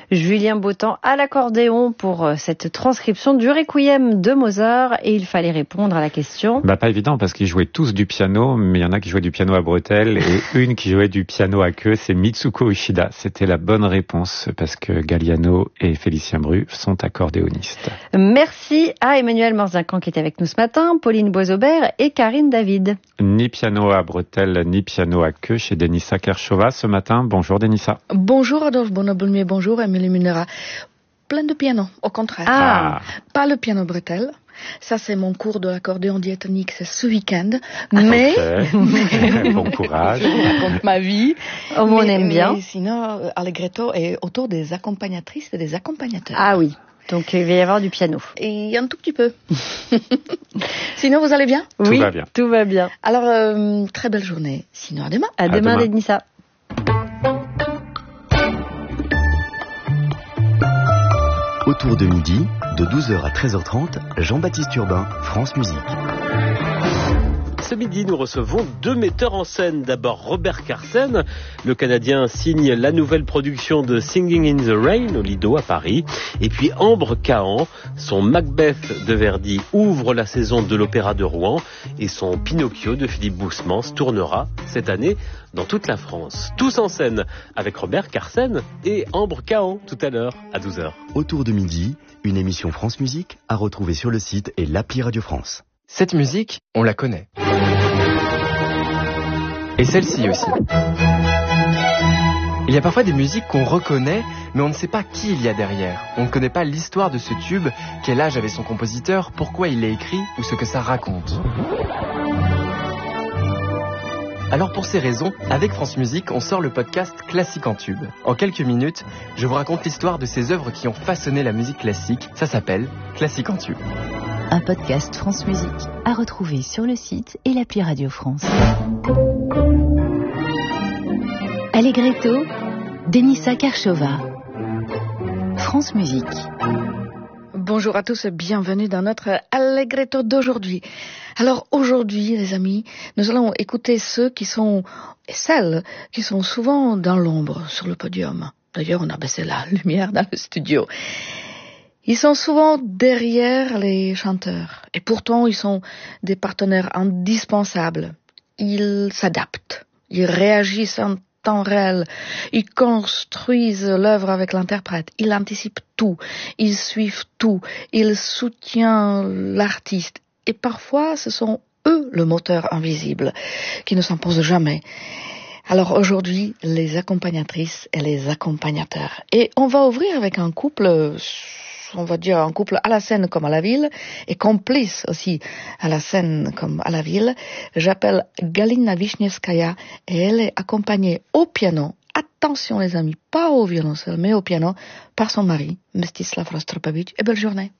Julien Bottan à l'accordéon pour cette transcription du Requiem de Mozart. Et il fallait répondre à la question. Pas évident parce qu'ils jouaient tous du piano, mais il y en a qui jouaient du piano à bretelles et une qui jouait du piano à queue, c'est Mitsuko Ishida. C'était la bonne réponse parce que Galliano et Félicien Bru sont accordéonistes. Merci à Emmanuel Morzincan qui était avec nous ce matin, Pauline Boisaubert et Karine David. Ni piano à bretelles, ni piano à queue chez Denissa Kershova ce matin. Bonjour Denissa. Bonjour Adolphe Bonabulmier, bonjour Émilie Munera. Plein de piano, au contraire. Pas le piano bretelle. Ça, c'est mon cours de l'accordéon diatonique, c'est ce week-end. Mais, bon courage. Je vous raconte ma vie. On aime bien. Mais sinon, Allegretto est autour des accompagnatrices et des accompagnateurs. Ah oui. Donc, il va y avoir du piano. Et un tout petit peu. Sinon, vous allez bien? Oui, tout va bien. Tout va bien. Alors, très belle journée. Sinon, à demain. À demain, Denissa. Autour de midi, de 12h à 13h30, Jean-Baptiste Urbain, France Musique. Ce midi, nous recevons deux metteurs en scène. D'abord, Robert Carsen. Le Canadien signe la nouvelle production de Singing in the Rain au Lido à Paris. Et puis Ambre Cahan, son Macbeth de Verdi ouvre la saison de l'Opéra de Rouen. Et son Pinocchio de Philippe Boussemans tournera cette année dans toute la France. Tous en scène avec Robert Carsen et Ambre Cahan tout à l'heure à 12h. Autour de midi, une émission France Musique à retrouver sur le site et l'appli Radio France. Cette musique, on la connaît. Et celle-ci aussi. Il y a parfois des musiques qu'on reconnaît, mais on ne sait pas qui il y a derrière. On ne connaît pas l'histoire de ce tube, quel âge avait son compositeur, pourquoi il l'a écrit ou ce que ça raconte. Alors pour ces raisons, avec France Musique, on sort le podcast Classique en tube. En quelques minutes, je vous raconte l'histoire de ces œuvres qui ont façonné la musique classique. Ça s'appelle Classique en tube. Un podcast France Musique à retrouver sur le site et l'appli Radio France. Allegretto, Denissa Kershova. France Musique. Bonjour à tous et bienvenue dans notre Allegretto d'aujourd'hui. Alors aujourd'hui, les amis, nous allons écouter celles qui sont souvent dans l'ombre sur le podium. D'ailleurs, on a baissé la lumière dans le studio. Ils sont souvent derrière les chanteurs et pourtant ils sont des partenaires indispensables. Ils s'adaptent, ils réagissent en temps réel, ils construisent l'œuvre avec l'interprète, ils anticipent tout, ils suivent tout, ils soutiennent l'artiste et parfois ce sont eux le moteur invisible qui ne s'impose jamais. Alors aujourd'hui, les accompagnatrices et les accompagnateurs. Et on va ouvrir avec un couple, on va dire un couple à la scène comme à la ville, et complice aussi à la scène comme à la ville. J'appelle Galina Wisniewskaja et elle est accompagnée au piano, attention les amis, pas au violoncelle, mais au piano, par son mari, Mstislav Rostropovich. Et belle journée.